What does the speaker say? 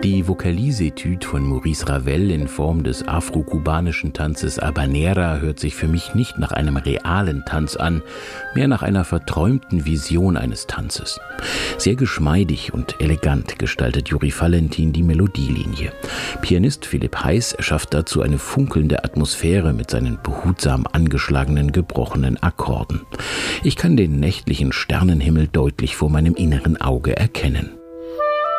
Die Vocalise-Etüde von Maurice Ravel in Form des afro-kubanischen Tanzes Habanera hört sich für mich nicht nach einem realen Tanz an, mehr nach einer verträumten Vision eines Tanzes. Sehr geschmeidig und elegant gestaltet Juri Valentin die Melodielinie. Pianist Philipp Heiß schafft dazu eine funkelnde Atmosphäre mit seinen behutsam angeschlagenen, gebrochenen Akkorden. Ich kann den nächtlichen Sternenhimmel deutlich vor meinem inneren Auge erkennen.